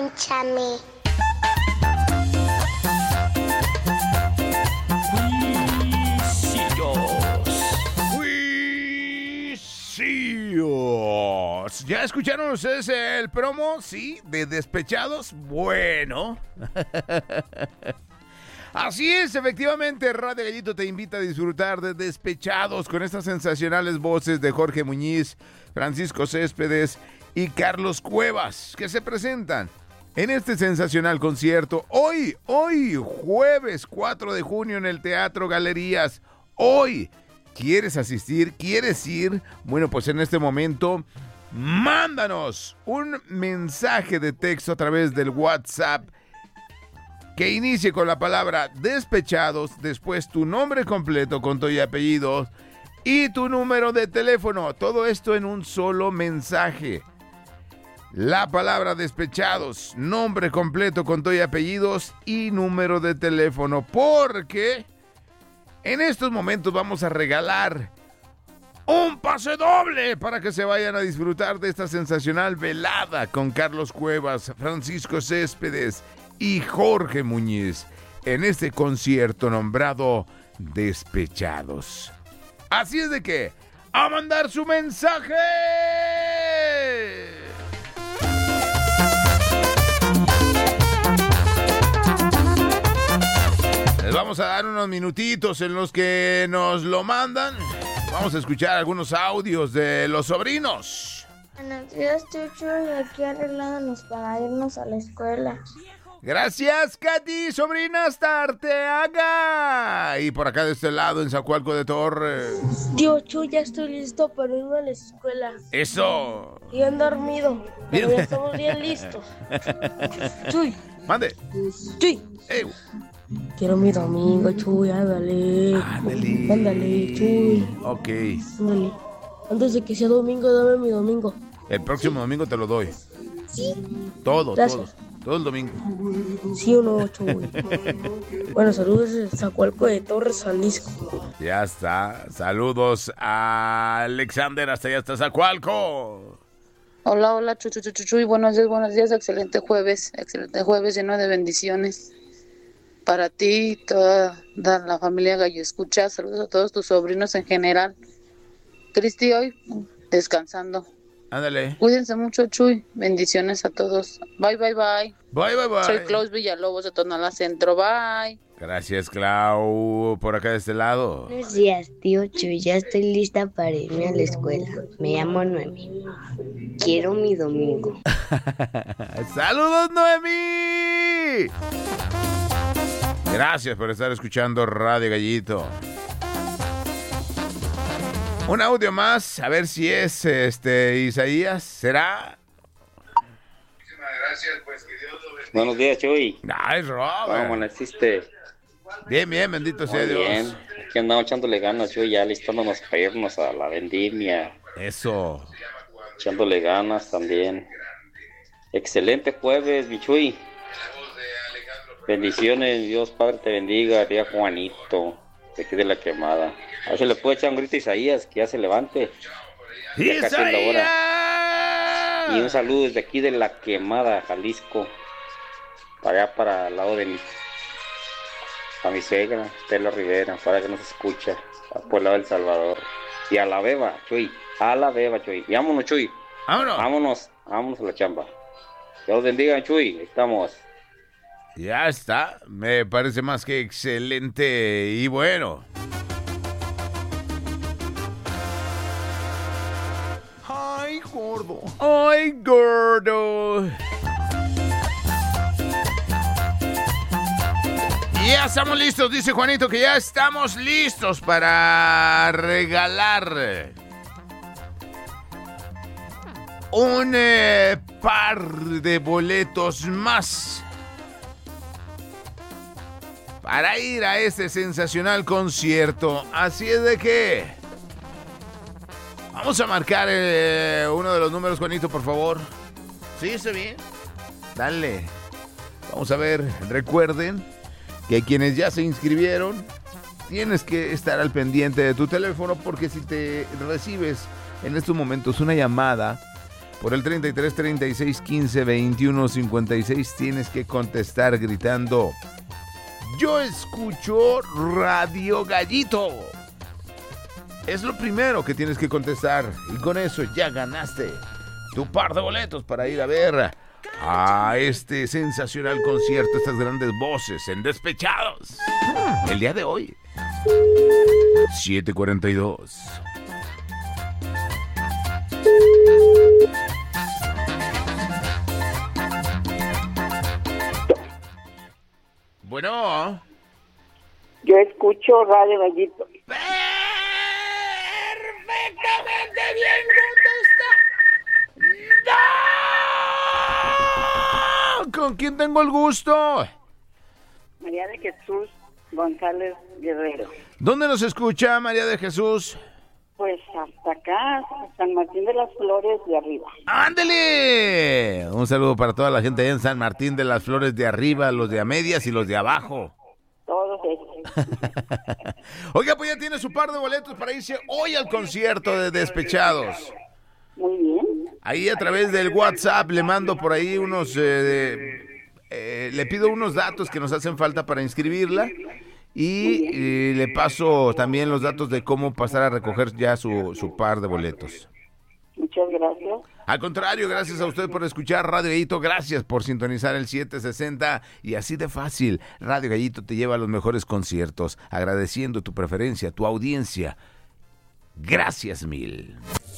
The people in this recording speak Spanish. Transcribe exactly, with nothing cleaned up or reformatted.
Escúchame. Juicios. ¿Ya escucharon ustedes el promo? ¿Sí? ¿De Despechados? Bueno. Así es, efectivamente, Radio Gallito te invita a disfrutar de Despechados con estas sensacionales voces de Jorge Muñiz, Francisco Céspedes y Carlos Cuevas, que se presentan en este sensacional concierto hoy, hoy, jueves cuatro de junio en el Teatro Galerías. Hoy, ¿quieres asistir? ¿Quieres ir? Bueno, pues en este momento, mándanos un mensaje de texto a través del WhatsApp que inicie con la palabra Despechados, después tu nombre completo con todo y apellidos y tu número de teléfono. Todo esto en un solo mensaje. La palabra Despechados, nombre completo con todo y apellidos y número de teléfono, porque en estos momentos vamos a regalar un pase doble para que se vayan a disfrutar de esta sensacional velada con Carlos Cuevas, Francisco Céspedes y Jorge Muñiz en este concierto nombrado Despechados. Así es de que, ¡a mandar su mensaje! Les vamos a dar unos minutitos en los que nos lo mandan. Vamos a escuchar algunos audios de los sobrinos. Buenos días, Chucho, y aquí arreglándonos para irnos a la escuela. Gracias, Katy, sobrina, hasta Arteaga. Y por acá de este lado, en Zacualco de Torres. Tío Chuy, ya estoy listo para irme a la escuela. ¡Eso! Bien dormido, pero Bien. ya estamos bien listos. Chuy. Mande. Chuy. Ey. Quiero mi domingo, Chuy, ándale. Ándale. Ándale, Chuy. Ok. Ándale. Antes de que sea domingo, dame mi domingo. El próximo domingo te lo doy. Sí. Todo, Gracias. todo. Todo el domingo. Sí o no, Chuy. Bueno, saludos desde Zacualco de Torres, Jalisco. Ya está. Saludos a Alexander, hasta allá hasta Zacualco. Hola, hola, Chuchu, Chuchu, Chuy. Buenos días, buenos días. Excelente jueves. Excelente jueves lleno de bendiciones. Para ti y toda, toda la familia Gallo Escucha. Saludos a todos tus sobrinos en general. Cristi hoy descansando. Ándale. Cuídense mucho, Chuy. Bendiciones a todos. Bye, bye, bye. Bye, bye, bye. Soy Klaus Villalobos de Tonalá Centro. Bye. Gracias, Clau. Por acá de este lado. Buenos días, tío Chuy. Ya estoy lista para irme a la escuela. Me llamo Noemi. Quiero mi domingo. ¡Saludos, Noemí! Gracias por estar escuchando Radio Gallito. Un audio más, a ver si es este Isaías. ¿Será? Muchísimas gracias, pues que Dios lo bendiga. Buenos días, Chuy. Ay, Robert. ¿Cómo amaneciste? Bien, bien, bendito sea Muy Dios. bien. Aquí andamos echándole ganas, Chuy, ya listándonos para irnos a la vendimia. Eso. Echándole ganas también. Excelente jueves, mi Chuy. Bendiciones, Dios Padre te bendiga, tía Juanito, de aquí de la Quemada. A ver si le puede echar un grito a Isaías, que ya se levante. Ya casi es la hora. Y un saludo desde aquí de la Quemada, Jalisco. Para allá, para el lado de mi... a mi suegra, Estela Rivera, para que nos escucha. Por el lado del Salvador. Y a la beba, Chuy. A la beba, Chuy. Y vámonos, Chuy. Vámonos. Vámonos, vámonos a la chamba. Dios bendiga, Chuy. Ahí estamos. Ya está. Me parece más que excelente y bueno. Ay, gordo. Ay, gordo. Ya estamos listos, dice Juanito, que ya estamos listos para regalar un eh, par de boletos más para ir a este sensacional concierto. Así es de que vamos a marcar eh, uno de los números, Juanito, por favor. ¿Sí? ¿Está bien? Dale. Vamos a ver, recuerden que quienes ya se inscribieron, tienes que estar al pendiente de tu teléfono, porque si te recibes en estos momentos una llamada por el treinta y tres, treinta y seis, quince, veintiuno, cincuenta y seis. Tienes que contestar gritando: yo escucho Radio Gallito. Es lo primero que tienes que contestar. Y con eso ya ganaste tu par de boletos para ir a ver a este sensacional concierto, estas grandes voces en Despechados. El día de hoy, siete cuarenta y dos. Bueno. Yo escucho Radio Gallito. Perfectamente bien contesta. ¡No! ¿Con quién tengo el gusto? María de Jesús González Guerrero. ¿Dónde nos escucha María de Jesús? Pues hasta acá, San Martín de las Flores de Arriba. ¡Ándele! Un saludo para toda la gente allá en San Martín de las Flores de Arriba, los de a medias y los de abajo. Todos esos. Oiga, pues ya tiene su par de boletos para irse hoy al concierto de Despechados. Muy bien. Ahí a través del WhatsApp le mando por ahí unos... Eh, de, eh, le pido unos datos que nos hacen falta para inscribirla. Y eh, le paso también los datos de cómo pasar a recoger ya su, su par de boletos. Muchas gracias. Al contrario, gracias a usted por escuchar Radio Gallito, gracias por sintonizar el setecientos sesenta y así de fácil, Radio Gallito te lleva a los mejores conciertos, agradeciendo tu preferencia, tu audiencia. Gracias mil.